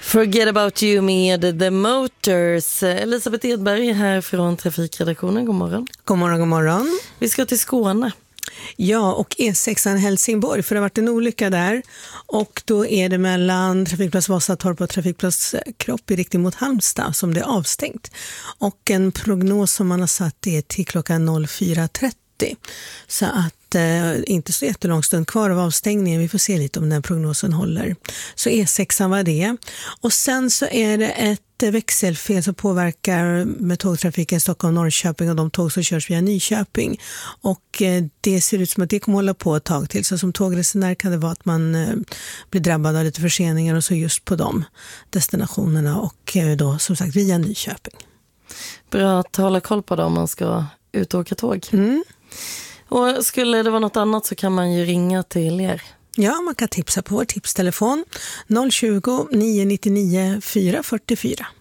Forget about you med The Motors. Elisabeth Edberg här från Trafikredaktionen. God morgon. God morgon, god morgon. Vi ska till Skåne. Ja, och E6 Helsingborg, för det har varit en olycka där. Och då är det mellan trafikplats Vasatorp och trafikplats Kropp i riktning mot Halmstad som det är avstängt. Och en prognos som man har satt är till klockan 04.30. Så att inte så jättelång stund kvar av avstängningen. Vi får se lite om den prognosen håller. Så E6 var det. Och sen så är det ett växelfel som påverkar med tågtrafiken Stockholm-Norrköping och de tåg som körs via Nyköping. Och det ser ut som att det kommer hålla på ett tag till. Så som tågresenär kan det vara att man blir drabbad av lite förseningar och så just på de destinationerna och då som sagt via Nyköping. Bra att hålla koll på det om man ska ut och åka tåg. Och skulle det vara något annat så kan man ju ringa till er. Ja, man kan tipsa på vår tipstelefon 020 999 444.